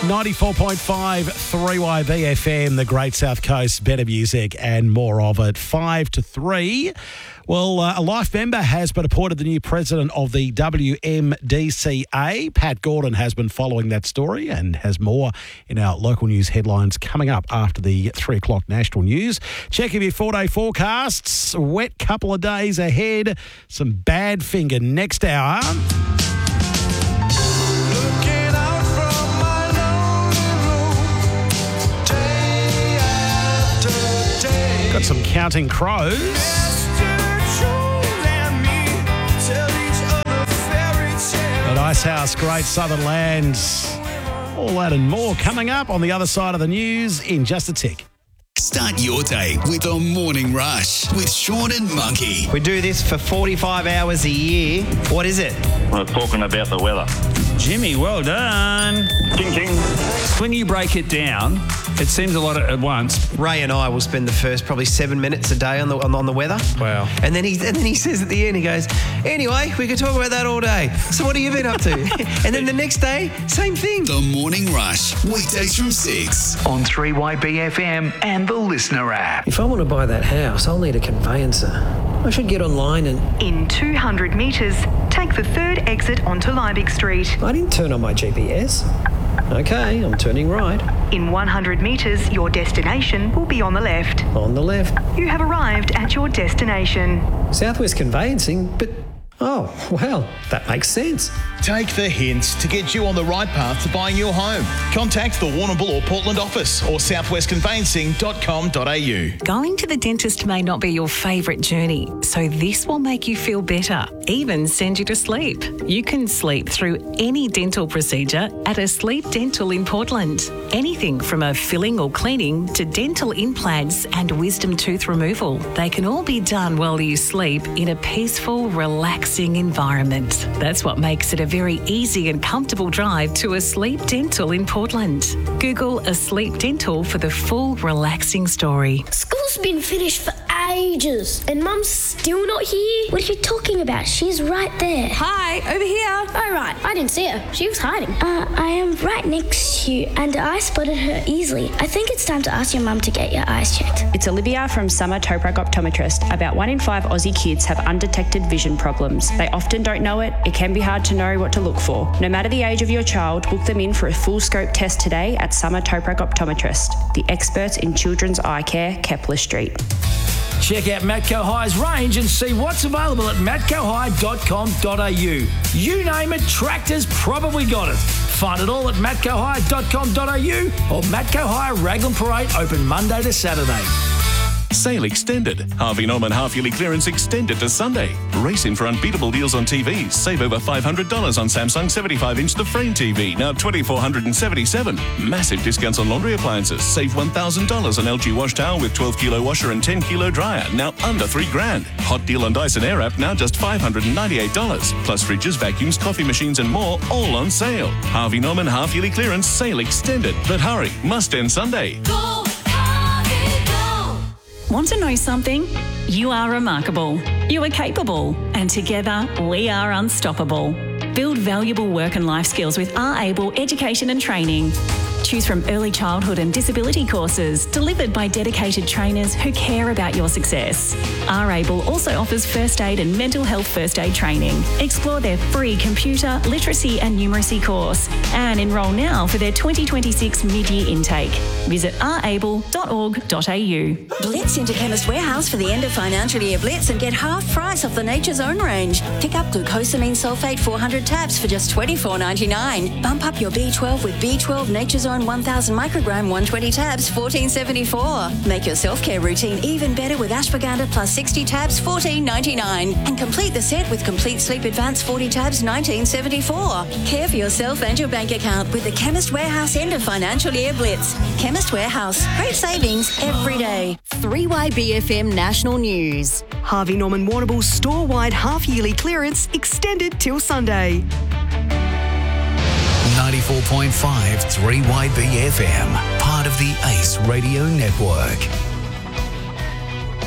94.5 3YB FM, the Great South Coast, better music and more of it. 5 to 3. Well, a Life member has been appointed the new president of the WMDCA. Pat Gordon has been following that story and has more in our local news headlines coming up after the 3 o'clock national news. Check your 4-day forecasts. Wet couple of days ahead. Some Badfinger next hour. Got some Counting Crows. At Icehouse, Great Southern Lands. All that and more coming up on the other side of the news in just a tick. Start your day with the Morning Rush with Sean and Monkey. We do this for 45 hours a year. What is it? We're talking about the weather. Jimmy, well done. Ching, ching. When you break it down, it seems a lot at once. Ray and I will spend the first probably 7 minutes a day on the weather. Wow. And then he says at the end, he goes, anyway, we could talk about that all day. So what have you been up to? And then the next day, same thing. The Morning Rush, weekdays from 6 on 3YB FM and the Listener app. If I want to buy that house, I'll need a conveyancer. I should get online and... In 200 metres, take the third exit onto Liebig Street. I didn't turn on my GPS. Okay, I'm turning right. In 100 metres, your destination will be on the left. On the left. You have arrived at your destination. Southwest Conveyancing, but... Oh, well, that makes sense. Take the hints to get you on the right path to buying your home. Contact the Warrnambool or Portland office or southwestconveyancing.com.au. Going to the dentist may not be your favourite journey, so this will make you feel better, even send you to sleep. You can sleep through any dental procedure at a Sleep Dental in Portland. Anything from a filling or cleaning to dental implants and wisdom tooth removal. They can all be done while you sleep in a peaceful, relaxing environment. That's what makes it a very easy and comfortable drive to a Sleep Dental in Portland. Google a Sleep Dental for the full relaxing story. School's been finished for ages and Mum's still not here. What are you talking about? She's right there. Hi, over here. Oh, right. I didn't see her. She was hiding. I am right next to you and I spotted her easily. I think it's time to ask your mum to get your eyes checked. It's Olivia from Summer Toprak Optometrist. About 1 in 5 Aussie kids have undetected vision problems. They often don't know it. It can be hard to know what to look for. No matter the age of your child, book them in for a full scope test today at Summer Toprak Optometrist, the experts in children's eye care, Kepler Street. Check out Matco High's range and see what's available at matcohigh.com.au. You name it, tractors probably got it. Find it all at matcohigh.com.au or Matco High Raglan Parade, open Monday to Saturday. Sale extended. Harvey Norman half-yearly clearance extended to Sunday. Race in for unbeatable deals on TVs. Save over $500 on Samsung 75-inch The Frame TV, now $2,477. Massive discounts on laundry appliances. Save $1,000 on LG wash towel with 12-kilo washer and 10-kilo dryer, now under $3,000. Hot deal on Dyson Airwrap, now just $598. Plus fridges, vacuums, coffee machines and more, all on sale. Harvey Norman half-yearly clearance, sale extended. But hurry, must end Sunday. Go, Harvey, go! Want to know something? You are remarkable. You are capable. And together, we are unstoppable. Build valuable work and life skills with R-Able Education and Training. Choose from early childhood and disability courses delivered by dedicated trainers who care about your success. R-Able also offers first aid and mental health first aid training. Explore their free computer, literacy and numeracy course and enrol now for their 2026 mid-year intake. Visit rable.org.au. Blitz into Chemist Warehouse for the end of financial year Blitz and get half price off the Nature's Own range. Pick up glucosamine sulfate 400 tabs for just $24.99. Bump up your B12 with B12 Nature's Own 1000 microgram 120 tabs, $14.74. Make your self-care routine even better with ashwagandha plus 60 tabs, $14.99. And complete the set with Complete Sleep Advance 40 tabs, $19.74. Care for yourself and your bank account with the Chemist Warehouse end of financial year Blitz. Chemist Warehouse. Great savings every day. 3YBFM National News. Harvey Norman Warrnambool store-wide half-yearly clearance extended till Sunday. 94.5 3YB FM, part of the ACE Radio Network.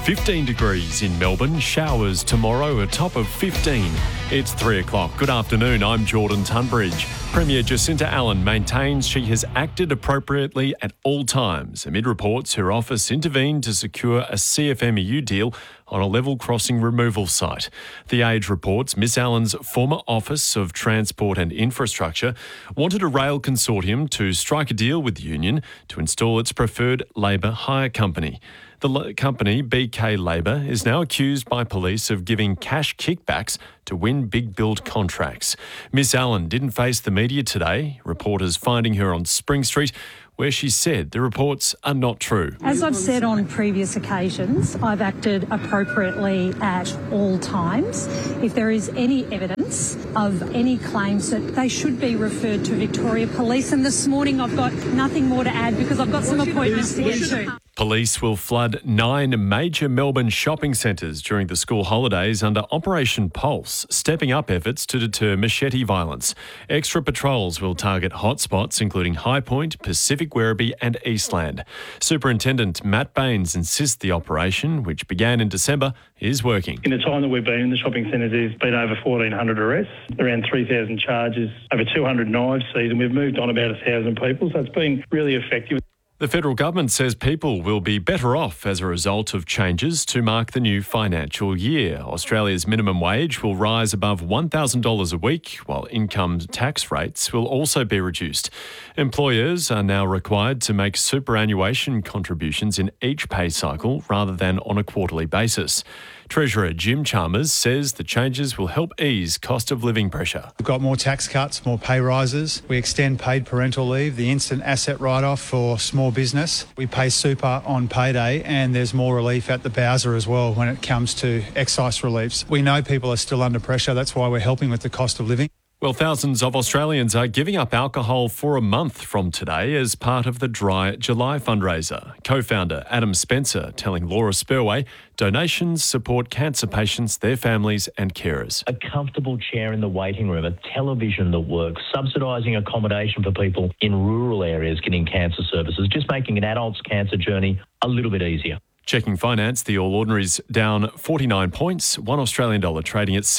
15 degrees in Melbourne. Showers tomorrow, a top of 15. It's 3 o'clock. Good afternoon, I'm Jordan Tunbridge. Premier Jacinta Allen maintains she has acted appropriately at all times amid reports her office intervened to secure a CFMEU deal on a level crossing removal site. The Age reports Miss Allen's former Office of Transport and Infrastructure wanted a rail consortium to strike a deal with the union to install its preferred Labor hire company. The company, BK Labor, is now accused by police of giving cash kickbacks to win big build contracts. Miss Allen didn't face the media today, reporters finding her on Spring Street, where she said the reports are not true. As I've said on previous occasions, I've acted appropriately at all times. If there is any evidence of any claims, that they should be referred to Victoria Police. And this morning I've got nothing more to add because I've got some appointments to get to. Police will flood 9 major Melbourne shopping centres during the school holidays under Operation Pulse, stepping up efforts to deter machete violence. Extra patrols will target hotspots including High Point, Pacific Werribee and Eastland. Superintendent Matt Baines insists the operation, which began in December, is working. In the time that we've been in the shopping centres, there's been over 1,400 arrests, around 3,000 charges, over 200 knives seized, and we've moved on about 1,000 people, so it's been really effective. The federal government says people will be better off as a result of changes to mark the new financial year. Australia's minimum wage will rise above $1,000 a week, while income tax rates will also be reduced. Employers are now required to make superannuation contributions in each pay cycle rather than on a quarterly basis. Treasurer Jim Chalmers says the changes will help ease cost of living pressure. We've got more tax cuts, more pay rises. We extend paid parental leave, the instant asset write-off for small business. We pay super on payday, and there's more relief at the Bowser as well when it comes to excise reliefs. We know people are still under pressure. That's why we're helping with the cost of living. Well, thousands of Australians are giving up alcohol for a month from today as part of the Dry July fundraiser. Co-founder Adam Spencer telling Laura Spurway donations support cancer patients, their families and carers. A comfortable chair in the waiting room, a television that works, subsidising accommodation for people in rural areas getting cancer services, just making an adult's cancer journey a little bit easier. Checking finance, the All Ordinary's down 49 points, $1 Australian dollar trading at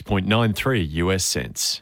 68.93 US cents.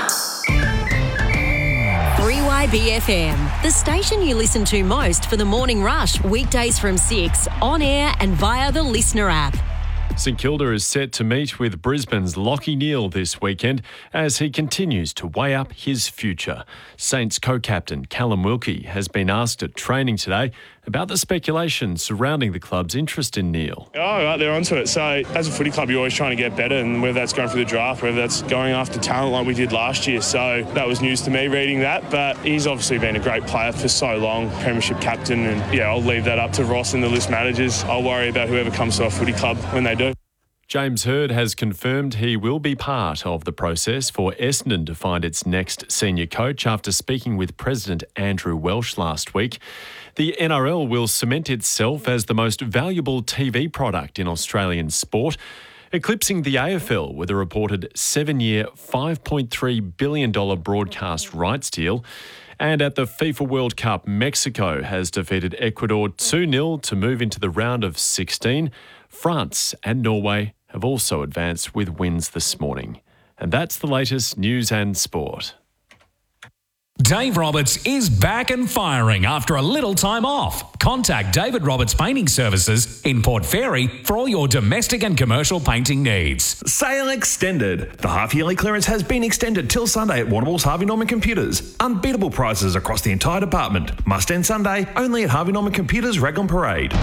3YBFM, the station you listen to most for the morning rush, weekdays from 6, on air and via the Listener app. St Kilda is set to meet with Brisbane's Lachie Neale this weekend as he continues to weigh up his future. Saints co-captain Callum Wilkie has been asked at training today about the speculation surrounding the club's interest in Neale. Oh, right, they're onto it. So as a footy club, you're always trying to get better, and whether that's going through the draft, whether that's going after talent like we did last year. So that was news to me reading that, but he's obviously been a great player for so long, premiership captain, and yeah, I'll leave that up to Ross and the list managers. I'll worry about whoever comes to our footy club when they do. James Hird has confirmed he will be part of the process for Essendon to find its next senior coach after speaking with President Andrew Welsh last week. The NRL will cement itself as the most valuable TV product in Australian sport, eclipsing the AFL with a reported 7-year, $5.3 billion broadcast rights deal. And at the FIFA World Cup, Mexico has defeated Ecuador 2-0 to move into the round of 16. France and Norway have also advanced with wins this morning. And that's the latest news and sport. Dave Roberts is back and firing after a little time off. Contact David Roberts Painting Services in Port Fairy for all your domestic and commercial painting needs. Sale extended. The half-yearly clearance has been extended till Sunday at Warrnambool's Harvey Norman Computers. Unbeatable prices across the entire department. Must end Sunday only at Harvey Norman Computers, Raglan Parade.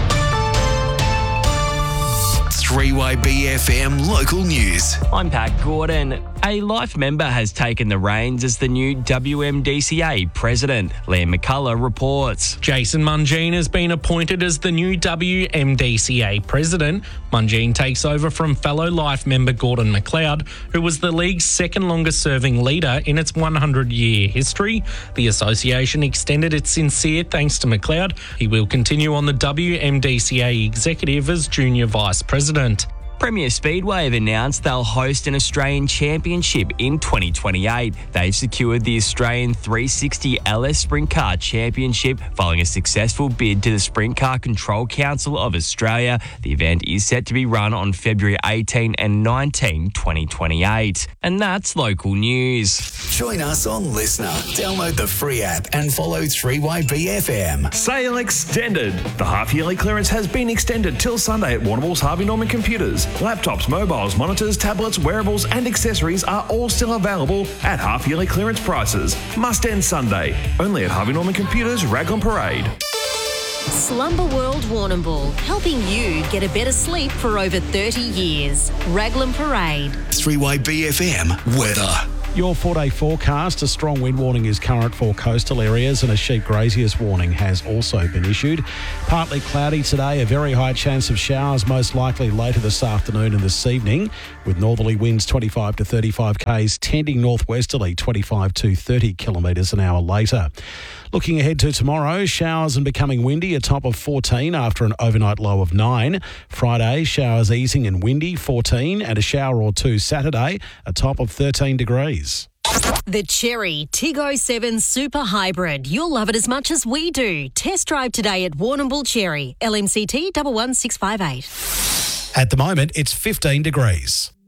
3YBFM local news. I'm Pat Gordon. A Life member has taken the reins as the new WMDCA president. Liam McCullough reports. Jason Mungine has been appointed as the new WMDCA president. Mungine takes over from fellow Life member Gordon McLeod, who was the league's second longest serving leader in its 100-year history. The association extended its sincere thanks to McLeod. He will continue on the WMDCA executive as junior vice president. Premier Speedway have announced they'll host an Australian Championship in 2028. They've secured the Australian 360 LS Sprint Car Championship following a successful bid to the Sprint Car Control Council of Australia. The event is set to be run on February 18 and 19, 2028. And that's local news. Join us on Listener. Download the free app and follow 3YBFM. Sale extended. The half-yearly clearance has been extended till Sunday at Warrnambool's Harvey Norman Computers. Laptops, mobiles, monitors, tablets, wearables and accessories are all still available at half-yearly clearance prices. Must end Sunday. Only at Harvey Norman Computers, Raglan Parade. Slumber World Warrnambool, helping you get a better sleep for over 30 years. Raglan Parade. 3YBFM weather. Your 4-day forecast, a strong wind warning is current for coastal areas and a sheep graziers warning has also been issued. Partly cloudy today, a very high chance of showers most likely later this afternoon and this evening, with northerly winds 25 to 35 k's, tending northwesterly 25 to 30 kilometres an hour later. Looking ahead to tomorrow, showers and becoming windy, a top of 14 after an overnight low of 9. Friday, showers easing and windy, 14, and a shower or two Saturday, a top of 13 degrees. The Chery Tiggo 7 Super Hybrid. You'll love it as much as we do. Test drive today at Warrnambool Chery, LMCT 11658. At the moment, it's 15 degrees.